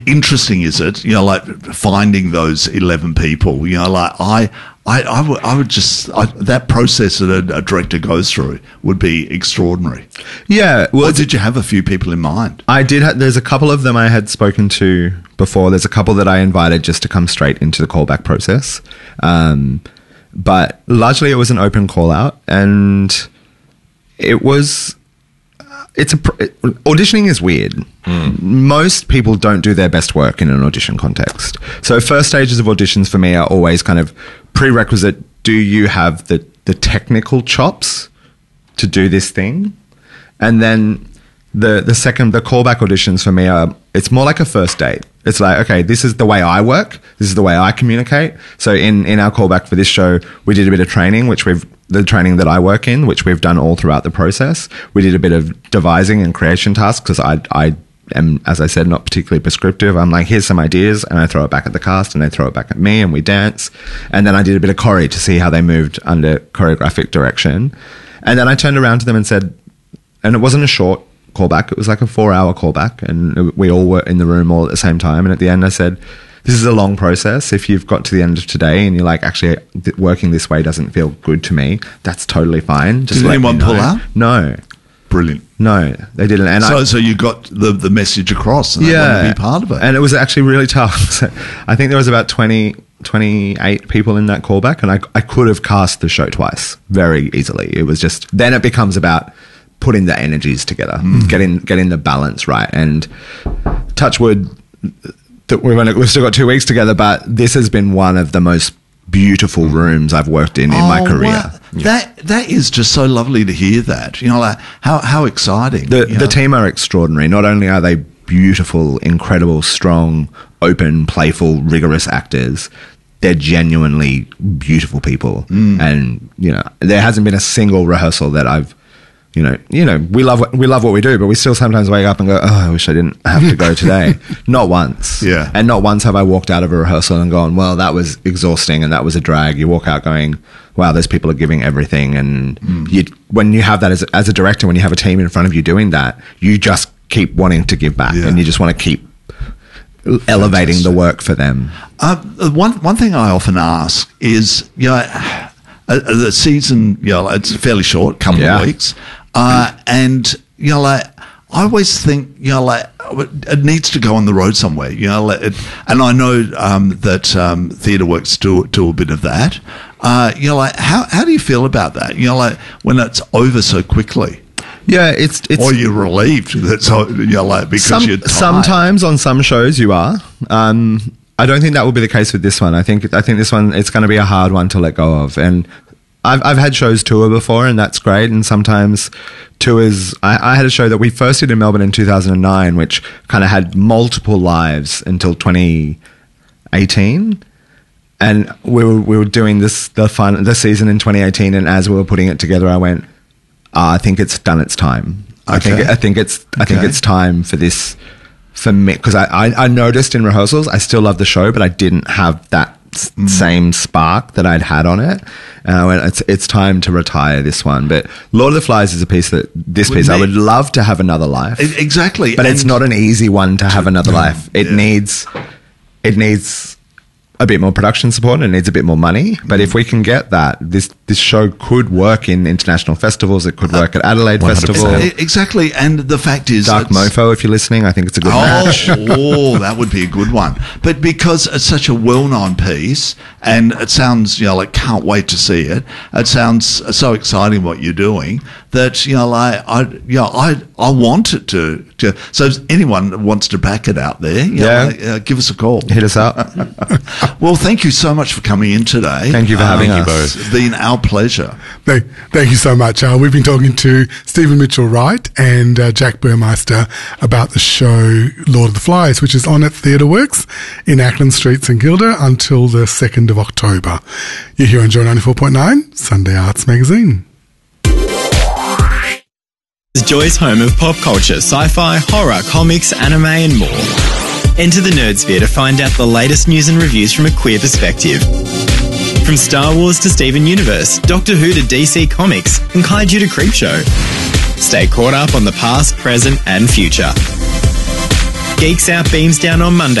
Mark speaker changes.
Speaker 1: interesting is it, like finding those 11 people, like I would just, that process that a director goes through would be extraordinary.
Speaker 2: Yeah. Well,
Speaker 1: or did you have a few people in mind?
Speaker 2: I did. There's a couple of them I had spoken to before. There's a couple that I invited just to come straight into the callback process. But largely it was an open call out, and auditioning is weird. Most people don't do their best work in an audition context. So first stages of auditions for me are always kind of prerequisite. Do you have the technical chops to do this thing? And then the callback auditions for me it's more like a first date. It's like, okay, this is the way I work. This is the way I communicate. So in our callback for this show, we did a bit of training, the training that I work in, which we've done all throughout the process. We did a bit of devising and creation tasks because I am, as I said, not particularly prescriptive. I'm like, here's some ideas, and I throw it back at the cast, and they throw it back at me, and we dance. And then I did a bit of choreo to see how they moved under choreographic direction. And then I turned around to them and said, and it wasn't a short callback, it was like a 4-hour callback, and we all were in the room all at the same time. And at the end I said, this is a long process. If you've got to the end of today and you're like, actually working this way doesn't feel good to me, that's totally fine. Just
Speaker 1: did anyone pull out?
Speaker 2: No.
Speaker 1: Brilliant.
Speaker 2: No, they didn't. And
Speaker 1: so you got the message across, and they wanted to be part of it.
Speaker 2: And it was actually really tough. So I think there was about 28 people in that callback, and I could have cast the show twice very easily. It was just, then it becomes about putting the energies together, getting the balance right. And touch wood, that we've still got 2 weeks together, but this has been one of the most beautiful rooms I've worked in my career.
Speaker 1: Wow. Yeah. That is just so lovely to hear that. Like how exciting.
Speaker 2: The team are extraordinary. Not only are they beautiful, incredible, strong, open, playful, rigorous actors, they're genuinely beautiful people. And there hasn't been a single rehearsal that I've we love what we do, but we still sometimes wake up and go, oh, I wish I didn't have to go today. Not once.
Speaker 1: Yeah.
Speaker 2: And not once have I walked out of a rehearsal and gone, well, that was exhausting and that was a drag. You walk out going, wow, those people are giving everything. And when you have that as a director, when you have a team in front of you doing that, you just keep wanting to give back, and you just want to keep elevating the work for them.
Speaker 1: One thing I often ask is, the season, it's fairly short, couple of weeks. And, I always think, it needs to go on the road somewhere, and I know that Theatre Works do a bit of that. How do you feel about that? When it's over so quickly?
Speaker 2: Yeah, it's
Speaker 1: or you're relieved that because you're tired.
Speaker 2: Sometimes on some shows you are. I don't think that will be the case with this one. I think this one, it's going to be a hard one to let go of. And I've had shows tour before, and that's great. And sometimes tours, I had a show that we first did in Melbourne in 2009, which kind of had multiple lives until 2018. And we were doing the season in 2018. And as we were putting it together, I went, I think it's done its time.
Speaker 1: Okay.
Speaker 2: I think it's time for this. For me, because I noticed in rehearsals, I still love the show, but I didn't have that same spark that I'd had on it. And I went, it's time to retire this one. But Lord of the Flies is a piece I would love to have another life.
Speaker 1: Exactly.
Speaker 2: But it's not an easy one to have another life. It needs a bit more production support and it needs a bit more money. But if we can get that, this show could work in international festivals. It could work at Adelaide 100%. Festival.
Speaker 1: Exactly. And the fact is...
Speaker 2: Dark Mofo, if you're listening, I think it's a good match.
Speaker 1: That would be a good one. But because it's such a well-known piece and it sounds, can't wait to see it. It sounds so exciting what you're doing that, I want it to. So if anyone wants to back it out there, give us a call.
Speaker 2: Hit us up.
Speaker 1: Well, thank you so much for coming in today.
Speaker 2: Thank you for having us.
Speaker 1: Both. It's been our pleasure.
Speaker 3: Thank you so much. We've been talking to Stephen Mitchell-Wright and Jack Burmeister about the show Lord of the Flies, which is on at Theatre Works in Acland Street, St Kilda until the 2nd of October. You're here on Joy 94.9, Sunday Arts Magazine.
Speaker 4: Joy's home of pop culture, sci-fi, horror, comics, anime and more. Enter the Nerdsphere to find out the latest news and reviews from a queer perspective. From Star Wars to Steven Universe, Doctor Who to DC Comics, and Kaiju to Creepshow. Stay caught up on the past, present and future. Geeks Out beams down on Monday